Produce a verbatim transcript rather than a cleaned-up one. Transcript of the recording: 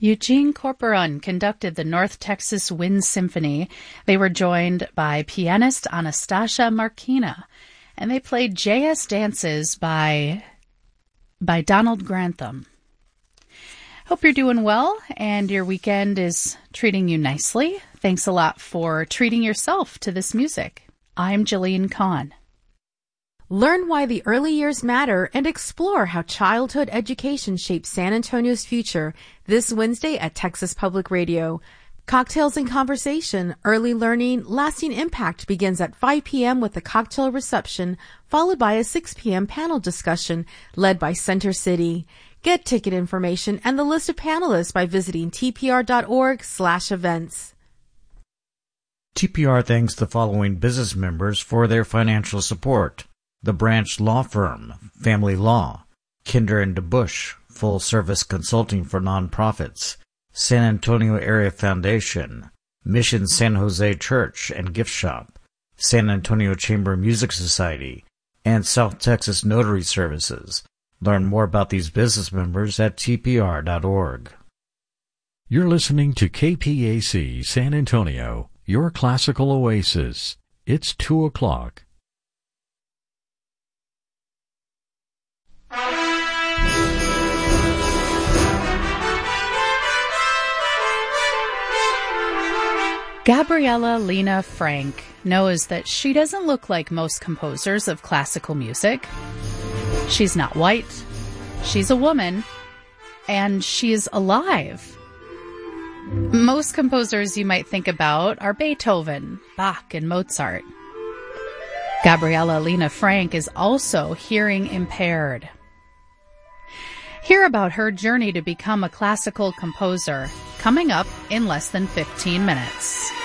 Eugene Corporon conducted the North Texas Wind Symphony. They were joined by pianist Anastasia Markina, and they played J S Dances by, by Donald Grantham. Hope you're doing well and your weekend is treating you nicely. Thanks a lot for treating yourself to this music. I'm Jillian Kahn. Learn why the early years matter and explore how childhood education shapes San Antonio's future this Wednesday at Texas Public Radio. Cocktails and Conversation, Early Learning, Lasting Impact begins at five p.m. with a cocktail reception, followed by a six p.m. panel discussion led by Center City. Get ticket information and the list of panelists by visiting tpr.org slash events. T P R thanks the following business members for their financial support. The Branch Law Firm, Family Law, Kinder and DeBush, full service consulting for nonprofits, San Antonio Area Foundation, Mission San Jose Church and Gift Shop, San Antonio Chamber Music Society, and South Texas Notary Services. Learn more about these business members at T P R dot org. You're listening to K P A C San Antonio, your classical oasis. It's two o'clock. Gabriella Lena Frank knows that she doesn't look like most composers of classical music. She's not white, she's a woman, and she's alive. Most composers you might think about are Beethoven, Bach, and Mozart. Gabriella Lena Frank is also hearing impaired. Hear about her journey to become a classical composer coming up in less than fifteen minutes.